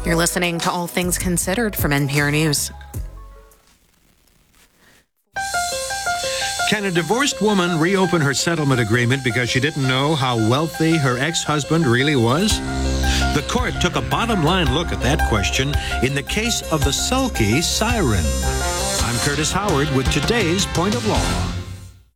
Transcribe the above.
You're listening to All Things Considered from NPR News. Can a divorced woman reopen her settlement agreement because she didn't know how wealthy her ex-husband really was? The court took a bottom-line look at that question in the case of the sulky siren. I'm Curtis Howard with today's Point of Law.